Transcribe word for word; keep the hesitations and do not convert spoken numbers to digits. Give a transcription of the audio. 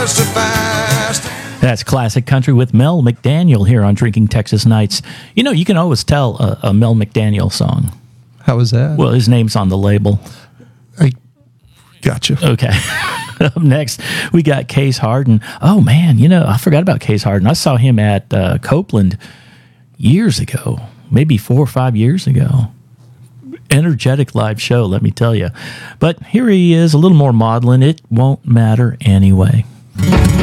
so fast. That's classic country with Mel McDaniel here on Drinking Texas Nights. You know, you can always tell a, a Mel McDaniel song. How was that? Well, his name's on the label. I gotcha. Okay. Up next, we got Case Harden. Oh, man, you know, I forgot about Case Harden. I saw him at uh, Copeland years ago, maybe four or five years ago. Energetic live show, let me tell you. But here he is, a little more maudlin. It won't matter anyway.